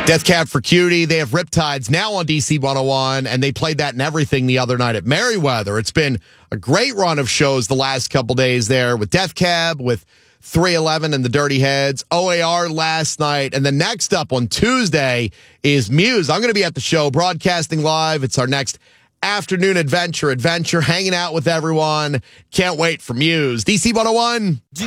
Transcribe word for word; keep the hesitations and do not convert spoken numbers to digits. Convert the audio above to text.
Death Cab for Cutie. They have Riptides now on D C one oh one, and they played that and everything the other night at Merriweather. It's been a great run of shows the last couple days there with Death Cab, with three eleven and the Dirty Heads, O A R last night, and then next up on Tuesday is Muse. I'm going to be at the show broadcasting live. It's our next afternoon adventure, adventure, hanging out with everyone. Can't wait for Muse. D C one oh one.